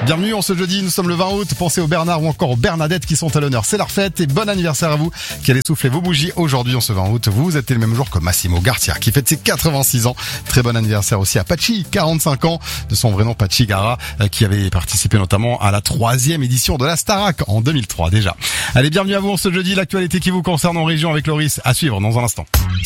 Bienvenue en ce jeudi, nous sommes le 20 août. Pensez aux Bernard ou encore aux Bernadettes qui sont à l'honneur. C'est leur fête et bon anniversaire à vous qui allez souffler vos bougies aujourd'hui en ce 20 août. Vous êtes le même jour que Massimo Garcia qui fête ses 86 ans. Très bon anniversaire aussi à Pachi, 45 ans, de son vrai nom Pachi Gara, qui avait participé notamment à la 3e édition de la Starac en 2003 déjà. Allez, bienvenue à vous en ce jeudi. L'actualité qui vous concerne en région avec Loris à suivre dans un instant.